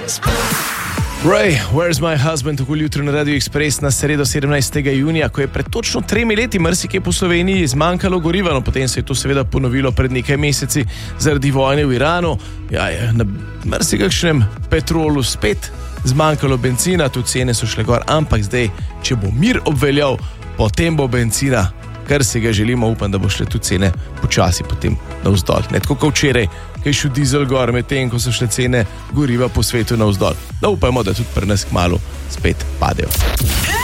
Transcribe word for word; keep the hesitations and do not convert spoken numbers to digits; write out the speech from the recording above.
Ray, where's my husband? Okoli jutro na Radio Express na sredo sedemnajstega junija, ko je pred točno tremi leti marsikje po Sloveniji zmanjkalo goriva, no potem se je to seveda ponovilo pred nekaj meseci zaradi vojne v Iranu. Ja, je na marsikakšnem petrolu spet zmanjkalo benzina, tudi cene so šle gor, ampak zdaj, če bo mir obveljal, potem bo benzina, kar si ga želimo, upam, da bo šle tudi cene počasi potem navzdol. Ne tako kot včeraj, kaj šel dizel gor, medtem ko so šle cene goriva po svetu navzdol. Da upajmo, da tudi pri nas kmalu spet padejo.